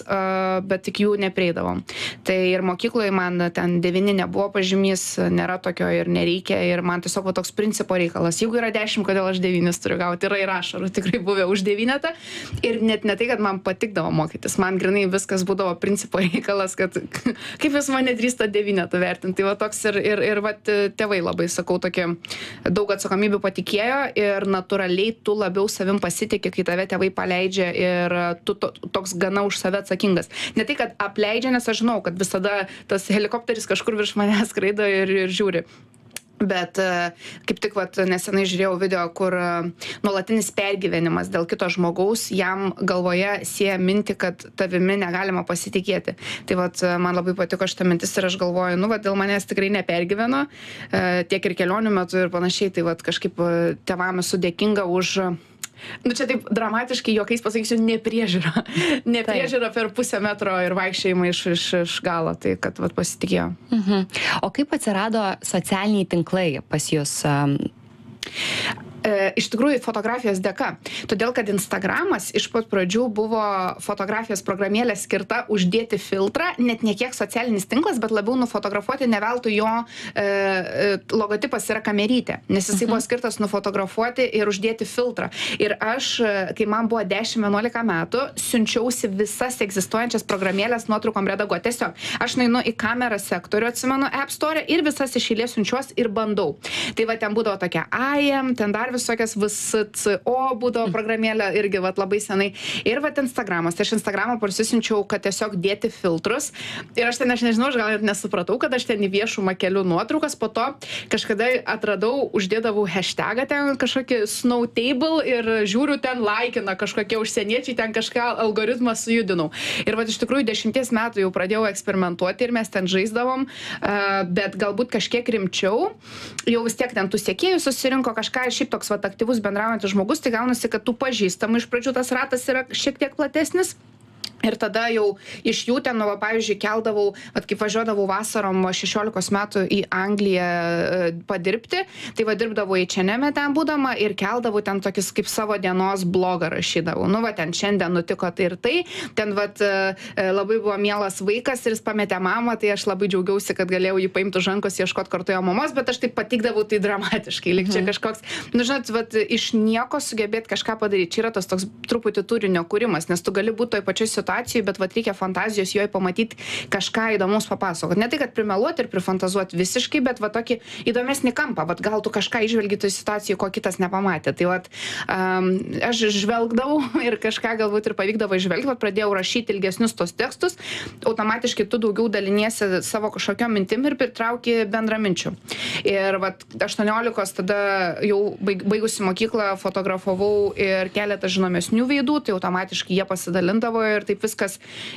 bet tik jų neprieidavom. Tai ir mokykloje man ten 9 nebuvo pažymys, nėra tokio ir nereikia, ir man tiesiog va toks principo reikalas. Jeigu yra 10, kodėl aš 9 turiu gauti, yra ir ašarų tikrai buvę už 9. Ir net ne tai, kad man patikdavo mokytis, man grinai viskas būdavo principo reikalas, kad kaip jūs mane drįsta 9 vertinti. Tai va toks ir va tėvai labai, sakau, tokie daug atsakomybių patikėjo ir natūraliai tu labiau savim pasitikė, kai tave tėvai paleidžia ir tu toks gana už save atsakingas. Ne tai, kad apleidžia, nes aš žinau, kad visada tas helikopteris kažkur virš manęs skraido ir žiūri. Bet kaip tik nesenai žiūrėjau video, kur nuolatinis pergyvenimas dėl kito žmogaus jam galvoje sieja mintį, kad tavimi negalima pasitikėti. Tai man labai patiko šita mintis ir aš galvoju, dėl manęs tikrai nepergyveno, tiek ir kelionių metu ir panašiai. Tai kažkaip tėvam esu dėkinga už... čia taip dramatiškai juokais pasakysiu, nepriežiūra. Nepriežiūra per pusę metro ir vaikščiojimą iš galo, tai kad pasitikėjo. O kaip atsirado socialiniai tinklai pas jūs? Iš tikrųjų fotografijos dėka. Todėl, kad Instagramas iš pat pradžių buvo fotografijos programėlė skirta uždėti filtrą, net ne kiek socialinis tinklas, bet labiau nufotografuoti, ne veltui jo logotipas yra kamerytė, nes jisai buvo skirtas nufotografuoti ir uždėti filtrą. Ir aš, kai man buvo 10-11 metų, siunčiausi visas egzistuojančias programėlės nuotraukom redaguoti. Tiesiog, aš nueinu į kamerą sektorių, atsimenu, App Store ir visas iš eilės siunčiuos ir bandau. Tai ten būdavo tokia IM, ten dar visokias VSCO būdavo programėlė irgi labai senai. Ir Instagramas. Tai aš Instagramą parsisinčiau, kad tiesiog dėti filtrus. Ir aš nežinau, aš gal ir nesupratau, kad aš ten į viešumą keliu nuotraukas. Po to kažkada atradau, uždėdavau hashtagą ten kažkokį snow table ir žiūriu ten laikina kažkokie užsieniečiai, ten kažką algoritmą sujudinau. Ir iš tikrųjų 10 metų jau pradėjau eksperimentuoti ir mes ten žaisdavom, bet galbūt kažkiek rimčiau. Jau vis tiek ten tų sekėjų susirinko kažką, šiaip toks aktyvus bendraujantis žmogus, tai gaunasi, kad tų pažįstamų iš pradžių tas ratas yra šiek tiek platesnis. Ir tada jau iš jų ten, pavyzdžiui, keldavau, kaip važiuodavau vasarom 16 metų į Angliją padirbti, tai dirbdavau į Čeneme ten būdama ir keldavau ten tokis kaip savo dienos blogą rašydavau. Ten šiandien nutiko tai ir tai, ten labai buvo mielas vaikas ir jis pametė mamą, tai aš labai džiaugiausi, kad galėjau jį paimti už rankos, ieškoti kartu jo mamos, bet aš taip patikdavau tai dramatiškai, lyg čia kažkoks, žinot, iš nieko sugebėti kažką padaryti. Čia yra tas toks truputį turinio kūrimas, nes tu gali būti toj pačioj situacijai, bet reikia fantazijos joje pamatyti kažką įdomus papasakoti. Ne tai, kad primeluoti ir prifantazuoti visiškai, bet tokį įdomesnį kampą. Gal tu kažką išvelgi toj situacijai, ko kitas nepamatė. Tai aš žvelgdavau ir kažką galbūt ir pavykdavo išvelgti, pradėjau rašyti ilgesnius tos tekstus, automatiškai tu daugiau daliniesi savo kažkokiom mintim ir pritrauki bendraminčių. Ir 18 tada jau baigusi mokyklą fotografavau ir keletą žinomesnių veidų, tai automatiškai jie pasidalindavo ir taip viskas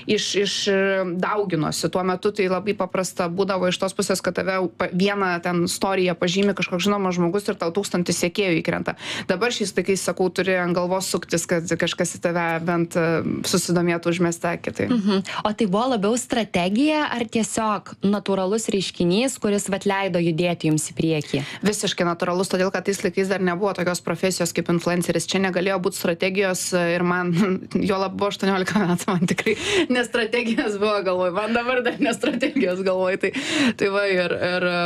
išdauginosi. Tuo metu tai labai paprasta būdavo iš tos pusės, kad tave vieną ten istoriją pažymi kažkoks žinomas žmogus ir tau 1000 sekėjų įkrenta. Dabar šiais laikais, sakau, turi ant galvos suktis, kad kažkas į tave bent susidomėtų užmesti akį. Tai. O tai buvo labiau strategija ar tiesiog natūralus reiškinys, kuris leido judėti jums į priekį? Visiškai natūralus, todėl kad tais laikais dar nebuvo tokios profesijos kaip influenceris. Čia negalėjo būti strategijos ir man jo labai buvo 18 metų. Man tikrai nestrategijos buvo galvoj, man dabar dar nestrategijos galvoj, tai ir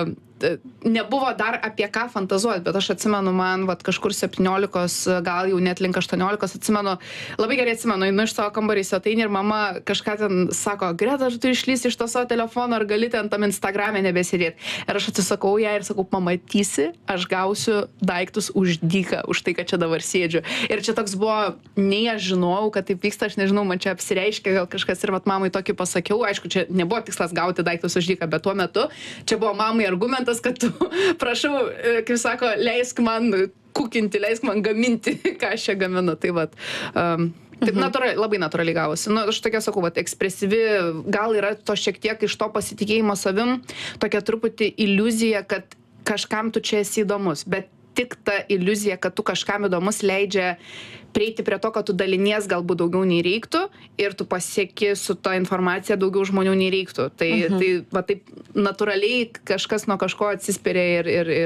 nebuvo dar apie ką fantazuoti, bet aš atsimenu, man kažkur 17, gal jau net link 18, atsimenu, labai gerai atsimenu, einu iš savo kambarį svetainį ir mama kažką ten sako, Greta, ar tu išlysi iš to savo telefono, ar gali ten tam Instagrame nebesėdėti. Ir aš atsisakau ją ir sakau, pamatysi, aš gausiu daiktus už dyką, už tai, kad čia dabar sėdžiu. Ir čia toks buvo, nei aš žinojau, kad taip vyksta, aš nežinau, man čia apsireiškia gal kažkas ir mamai tokį pasakiau, aišku, čia nebuvo tikslas gauti daiktus už dyką, bet tuo metu čia buvo mamai argumentas, kad tu, prašau, kaip sako, leisk man kukinti, leisk man gaminti, ką aš čia gaminu. Tai taip labai natūraliai gavosi. Aš tokia sakau, ekspresyvi, gal yra to šiek tiek iš to pasitikėjimo savim, tokia truputį iliuzija, kad kažkam tu čia esi įdomus, bet tik ta iliuzija, kad tu kažkam įdomus leidžia prieiti prie to, kad tu dalinies galbūt daugiau nei reiktų ir tu pasieki su to informacija daugiau žmonių nei reiktų. Tai taip natūraliai kažkas nuo kažko atsispiria ir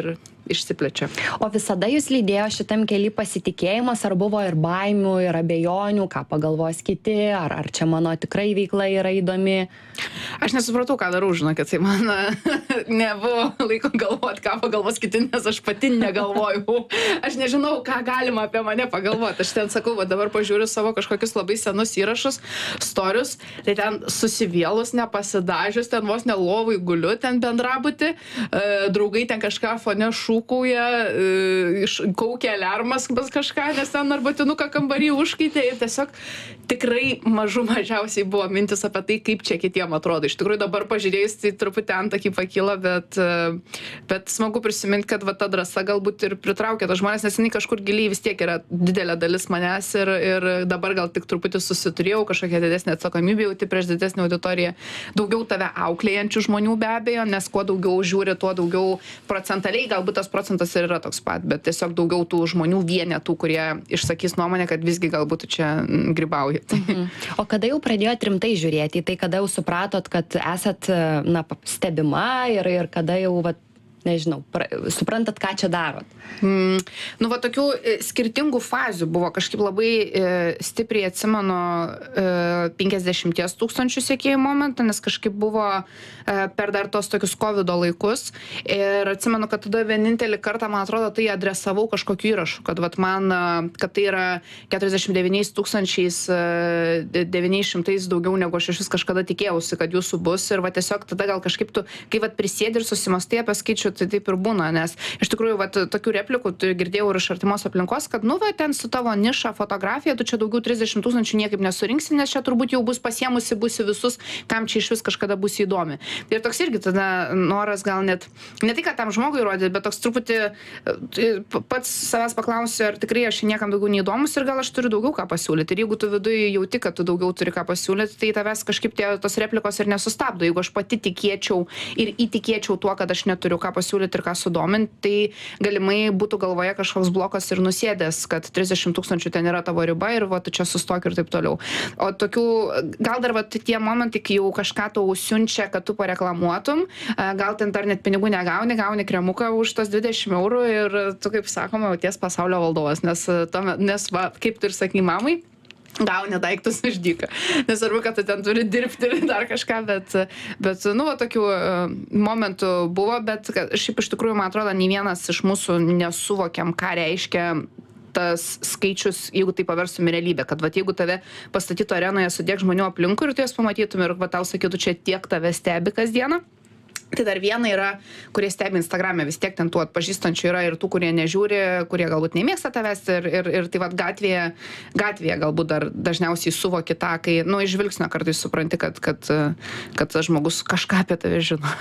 išsiplečia. O visada jūs lydėjo šitam kely pasitikėjimas, ar buvo ir baimių, ir abejonių, ką pagalvos kiti, ar čia mano tikrai veikla yra įdomi? Aš nesupratau, ką darau, žinokit, tai man nebuvo laiko galvoti, ką pagalvos kiti, nes aš pati negalvojau. Aš nežinau, ką galima apie mane pagalvoti. Aš ten sakau, va dabar pažiūriu savo kažkokius labai senus įrašus, storius, tai ten susivėlus, nepasidažius, ten vos nelovai guliu, ten bendrabuti, draugai ten kažką fone šūkauja, kaukia alarmas kažką, nes ten arbatinuką kambarį užkaitė ir tiesiog tikrai mažiausiai buvo mintis apie tai, kaip čia kitiem atrodo. Iš tikrųjų dabar pažiūrėjus, tai truputį antakį pakyla, bet smagu prisiminti, kad va ta drąsa galbūt ir pritraukia tos žmonės, nes jinai kažkur giliai vis tiek yra didelė dalis manęs ir dabar gal tik truputį susiturėjau, kažkokia didesnė atsakomybė jauti prieš didesnį auditoriją. Daugiau tave auklėjančių žmonių be abejo, nes kuo daugiau žiūri, tuo daugiau procentaliai, galbūt tas procentas ir yra toks pat, bet tiesiog daugiau tų žmonių vienetų, kurie išsakys nuomonę, kad visgi galbūt čia grybauji. O kada jau pradėjot rimtai žiūrėti į tai, kada jau supratot, kad esat stebima ir kada jau, nežinau, suprantat, ką čia darot? Nu, va, tokių skirtingų fazių buvo. Kažkaip labai stipriai atsimenu 50 000 sekėjų momentą, nes kažkaip buvo per dar tos tokius COVID laikus. Ir atsimenu, kad tada vienintelį kartą, man atrodo, tai adresavau kažkokiu įrašu, kad kad tai yra 49 900 daugiau negu aš iš vis kažkada tikėjausi, kad jūsų bus. Ir va, tiesiog tada gal kažkaip tu, kai prisėdi ir susimastai apie skaičių, tai taip ir būna, nes iš tikrųjų tokių replikų girdėjau ir iš artimos aplinkos, kad ten su tavo niša fotografija, tu čia daugiau 30 000 niekaip nesurinksi, nes čia turbūt jau bus pasiemusi, būsi visus, kam čia iš vis kažkada bus įdomi. Ir toks irgi tada noras gal net, ne tai, kad tam žmogui rodyti, bet toks truputį pats savęs paklausi, ar tikrai aš niekam daugiau neįdomus ir gal aš turiu daugiau ką pasiūlyti. Ir jeigu tu viduje jauti, kad tu daugiau turi ką pasiūlyti, tai tavęs kažkaip tos replikos ir nesustabdo. Jeigu aš pati tikėčiau ir įtikėčiau tuo, kad aš neturiu ką pasiūlyti ir ką sudominti, tai galimai būtų galvoje kažkoks blokas ir nusėdęs, kad 30 000 ten yra tavo riba ir tu čia sustok ir taip toliau. O tokių, gal dar tie momentai, kai jau kažką tau siunčia, kad tu pareklamuotum, gal ten dar net pinigų negauni, gauni kremuką už tos 20 eurų ir tu, kaip sakoma, jauties pasaulio valdovas, nes kaip tu ir sakai mamai, gauni daiktus už dyką. Nesvarbu, kad tu ten turi dirbti ir dar kažką, bet tokių momentų buvo, bet šiaip iš tikrųjų, man atrodo, nei vienas iš mūsų nesuvokiam, ką reiškia tas skaičius, jeigu tai paverstum į realybę, kad jeigu tave pastatytų arenoje su tiek žmonių aplinkui ir tu jas pamatytum ir tau sakytų, čia tiek tave stebi kasdieną. Tai dar viena yra, kurie stebi Instagram'e, vis tiek ten tų atpažįstančių yra ir tų, kurie nežiūri, kurie galbūt nemėgsta tavęs ir tai gatvėje galbūt dar dažniausiai suvoki tą, kai, iš žvilgsnio kartais supranti, kad žmogus kažką apie tave žino.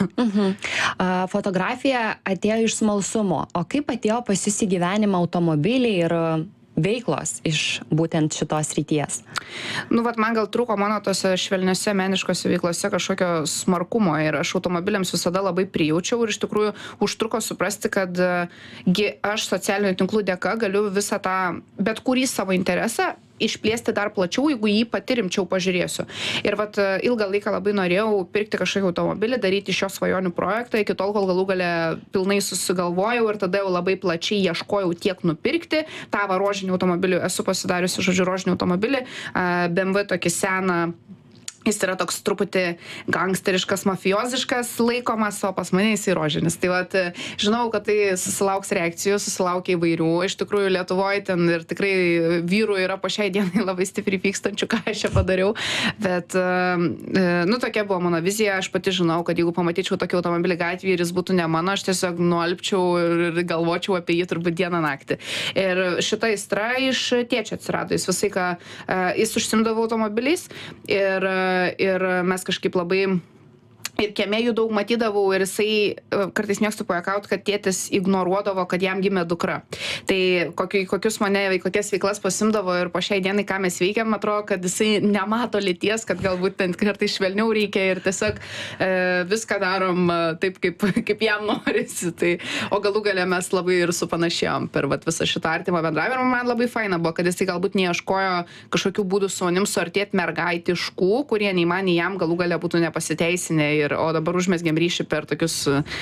Fotografija atėjo iš smalsumo, o kaip atėjo pas jus į gyvenimą automobiliai ir veiklos iš būtent šitos srities? Man gal trūko mano tose švelniose meniškose veiklose kažkokio smarkumo ir aš automobiliams visada labai prijaučiau ir iš tikrųjų užtruko suprasti, kad aš socialinių tinklų dėka galiu visą tą, bet kurį savo interesą išplėsti dar plačiau, jeigu jį pati rimčiau pažiūrėsiu. Ir ilgą laiką labai norėjau pirkti kažkokį automobilį, daryti iš jo svajonių projektą, iki tol, kol galų gale pilnai susigalvojau ir tada jau labai plačiai ieškojau tiek nupirkti. Tą rožinį automobilį esu pasidariusi, rožinį automobilį, BMW tokį seną. Jis yra toks truputį gangsteriškas, mafioziškas laikomas, o pas mane jis rožinis. Tai žinau, kad tai susilauks reakcijų, susilaukia įvairių. Iš tikrųjų, Lietuvoje ten ir tikrai vyrų yra po šiai dienai labai stipriai pykstančių, ką aš čia padariau. Bet, tokia buvo mano vizija. Aš pati žinau, kad jeigu pamatyčiau tokį automobilį gatvėje ir jis būtų ne mano, aš tiesiog nualpčiau ir galvočiau apie jį turbūt dieną naktį. Ir šita aistra iš tėčio atsirado. Jis visai ką, jis užsimdavo automobiliais ir mes kažkaip labai ir kieme jų daug matydavau ir jisai kartais mėgstu pajuokauti, kad tėtis ignoruodavo, kad jam gimė dukra. Tai kokias veiklas pasimdavo ir po šiai dienai, ką mes veikiam, atrodo, kad jisai nemato lyties, kad galbūt ten kartais švelniau reikia ir tiesiog viską darom taip, kaip jam norisi. Tai, o galų gale mes labai ir supanašėjom per visą šitą artimą bendravimą. Man labai faina buvo, kad jisai galbūt neieškojo kažkokių būdų su manim suartėti mergaitiškų, kurie nei man, nei jam galų gale būtų nepasiteisinę o dabar užmesgėm ryšį per tokius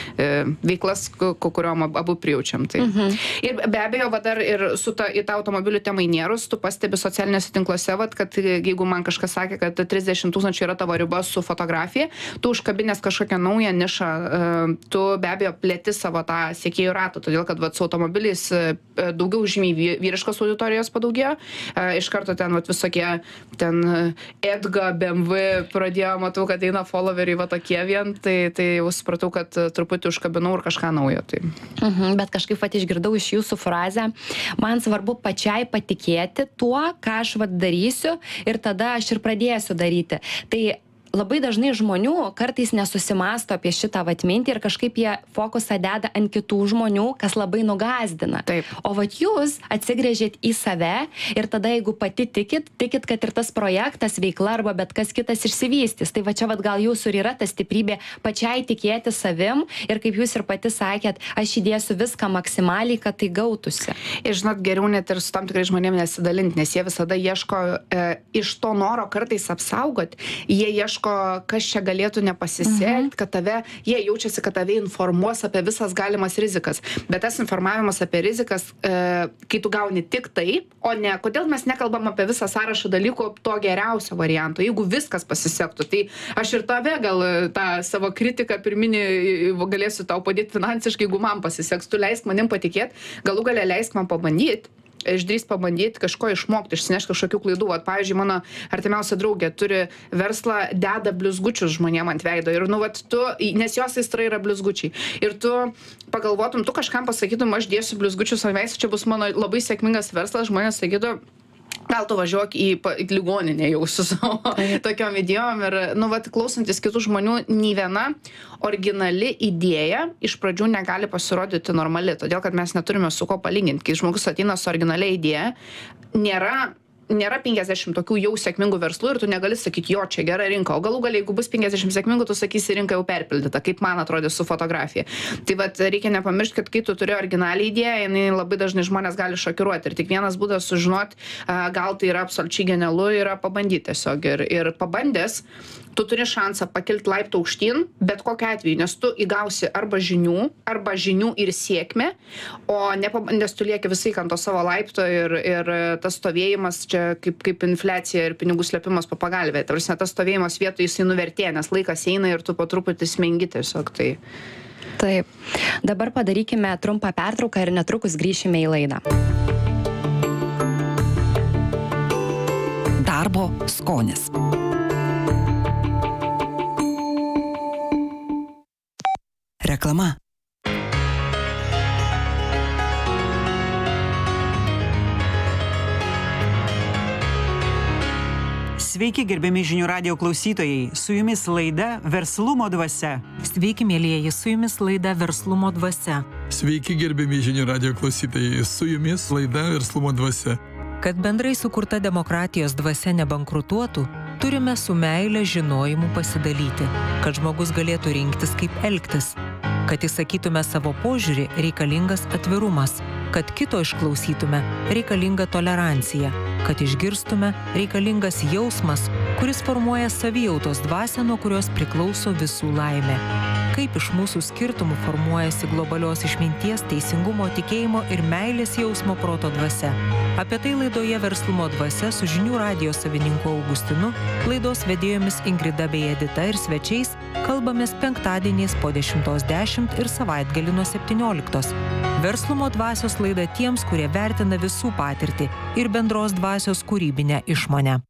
veiklas, kuriuom abu prijaučiam. Tai. Ir be abejo, va, dar ir į tą automobilių temą įnėrus, tu pastebi socialinėse tinkluose, va, kad jeigu man kažkas sakė, kad 30 000 yra tavo riba su fotografija, tu užkabinęs kažkokią naują nišą, tu be abejo plėti savo tą sekėjų ratą, todėl kad va, su automobiliais daugiau žymiai vyriškos auditorijos padaugėjo. Iš karto ten va, visokie ten Edga, BMW pradėjo, matau, kad eina followeriai va tokie vien, tai jau supratau, kad truputį užkabinau ir kažką naujo. Tai. Bet kažkaip vat išgirdau iš jūsų frazę, man svarbu pačiai patikėti tuo, ką aš vat darysiu ir tada aš ir pradėsiu daryti. Tai labai dažnai žmonių kartais nesusimąsto apie šitą vat mintį ir kažkaip jie fokusą deda ant kitų žmonių, kas labai nugąsdina. Taip. O vat jūs atsigręžėt į save ir tada jeigu pati tikit, kad ir tas projektas, veikla arba bet kas kitas išsivystys. Tai va čia vat gal jūsų ir yra ta stiprybė pačiai tikėti savim ir kaip jūs ir pati sakėt, aš įdėsiu viską maksimaliai, kad tai gautųsi. Ir žinot, geriau net ir su tam tikrai žmonėmis nesidalinti, nes jie visada ieško iš to noro kartais apsaugoti, jie ieško kas čia galėtų nepasisekti, kad jie jaučiasi, kad tave informuos apie visas galimas rizikas. Bet tas informavimas apie rizikas, kai tu gauni tik tai, o ne, kodėl mes nekalbam apie visą sąrašą dalykų to geriausio varianto. Jeigu viskas pasisektų, tai aš ir tave gal tą savo kritiką pirminį galėsiu tau padėti finansiškai, jeigu man pasiseks, tu leisk manim patikėti, galų gale leisk man pabandyti. Išdrįs pabandyti kažko išmokti, išsinešti kažkokių klaidų. Vat, pavyzdžiui, mano artimiausia draugė turi verslą, deda blizgučius žmonėm ant veido. Ir, nu, vat, tu, nes jos aistra yra blizgučiai. Ir tu pagalvotum, tu kažkam pasakytum, aš dėsiu blizgučius ant veido, čia bus mano labai sėkmingas verslas, žmonės sakytų, gal tu važiuok į ligoninę jau su savo tokiom idėjom ir, nu, vat, klausantis kitų žmonių, nei viena originali idėja iš pradžių negali pasirodyti normali, todėl kad mes neturime su ko palyginti. Kai žmogus ateina su originalia idėja, nėra 50 tokių jau sėkmingų verslų ir tu negali sakyti, jo, čia gera rinka. O galų galiai, jeigu bus 50 sėkmingų, tu sakysi, rinka jau perpildyta, kaip man atrodė su fotografija. Tai vat, reikia nepamiršti, kad kai tu turi originalią idėją, jinai labai dažnai žmonės gali šokiruoti. Ir tik vienas būdas sužinoti, gal tai yra absoliučiai genialu, yra pabandyti tiesiog. Ir pabandęs, tu turi šansą pakilti laiptų aukštyn, bet kokiu atveju, nes tu įgausi arba žinių ir sėkmę, nes tu lieki visai ant to savo laipto ir tas stovėjimas čia kaip infliacija ir pinigų slėpimas po pagalvė. Tarsi tas stovėjimas vietoj jisai nuvertėja, nes laikas eina ir tu po truputį smengi tiesiog. Tai. Taip. Dabar padarykime trumpą pertrauką ir netrukus grįšime į laidą. Darbo skonis. Reklama. Sveiki, gerbiami žinių radijo klausytojai. Su jumis laida Verslumo dvasia. Sveiki, mielieji, su jumis laida Verslumo dvasia. Sveiki, gerbiami žinių radijo klausytojai. Su jumis laida Verslumo dvasia. Kad bendrai sukurta demokratijos dvasia nebankrutuotų, turime su meile žinojimu pasidalyti, kad žmogus galėtų rinktis, kaip elgtis. Kad įsakytume savo požiūrį, reikalingas atvirumas. Kad kito išklausytume, reikalinga tolerancija. Kad išgirstume, reikalingas jausmas, kuris formuoja savijautos dvasią, nuo kurios priklauso visų laimė. Kaip iš mūsų skirtumų formuojasi globalios išminties, teisingumo, tikėjimo ir meilės jausmo proto dvasia. Apie tai laidoje Verslumo dvasia su žinių radijo savininku Augustinu, laidos vedėjomis Ingrida bei Edita ir svečiais kalbamės penktadieniais po 10:10 ir savaitgalį nuo 17. Verslumo dvasios laida tiems, kurie vertina visų patirtį ir bendros dvasios kūrybinę išmonę.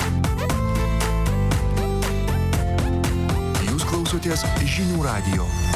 Jūs klausotės žinių radijo.